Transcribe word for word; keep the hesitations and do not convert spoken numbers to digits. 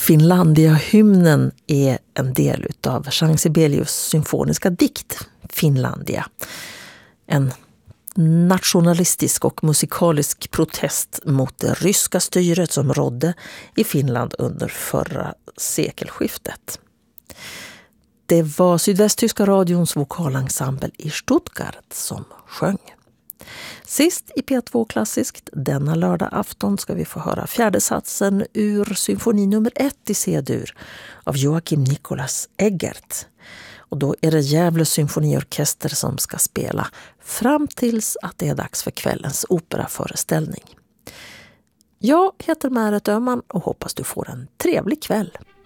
Finlandia-hymnen är en del av Jean Sibelius symfoniska dikt Finlandia. En nationalistisk och musikalisk protest mot det ryska styret som rådde i Finland under förra sekelskiftet. Det var Sydvästtyska radions vokalensemble i Stuttgart som sjöng. Sist i P två Klassiskt denna lördag afton ska vi få höra fjärde satsen ur symfoni nummer ett i C-dur av Joakim Nicolas Eggert. Och då är det Gävle symfoniorkester som ska spela fram tills att det är dags för kvällens operaföreställning. Jag heter Märet Öhman och hoppas du får en trevlig kväll.